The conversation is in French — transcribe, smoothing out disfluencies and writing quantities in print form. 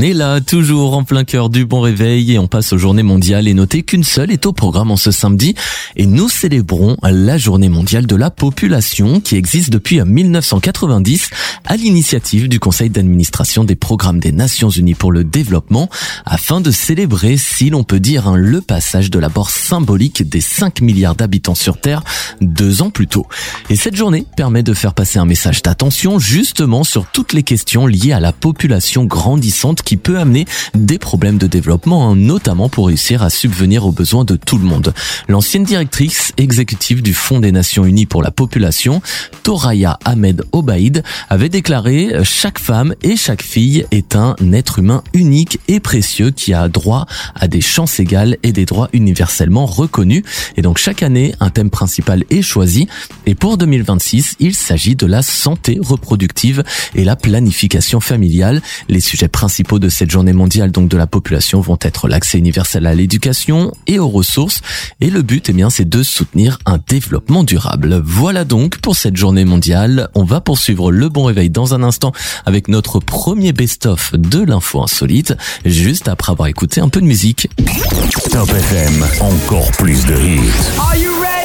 est là, toujours en plein cœur du bon réveil et on passe aux journées mondiales et notez qu'une seule est au programme en ce samedi et nous célébrons la journée mondiale de la population qui existe depuis 1990 à l'initiative du Conseil d'administration des programmes des Nations Unies pour le développement afin de célébrer, si l'on peut dire, le passage de la barre symbolique des 5 milliards d'habitants sur Terre 2 ans plus tôt. Et cette journée permet de faire passer un message d'attention justement sur toutes les questions liées à la population grandissante qui peut amener des problèmes de développement, notamment pour réussir à subvenir aux besoins de tout le monde. L'ancienne directrice exécutive du Fonds des Nations Unies pour la population, Thoraya Ahmed Obaid, avait déclaré « Chaque femme et chaque fille est un être humain unique et précieux qui a droit à des chances égales et des droits universellement reconnus ». Et donc chaque année, un thème principal est choisi. Et pour 2026, il s'agit de la santé reproductive et la planification familiale. Les sujets principaux de cette journée mondiale donc de la population vont être l'accès universel à l'éducation et aux ressources. Et le but, c'est de soutenir un développement durable. Voilà donc pour cette journée mondiale. On va poursuivre le bon réveil dans un instant avec notre premier best-of de l'info insolite, juste après avoir écouté un peu de musique. Top FM, encore plus de hits. Are you ready?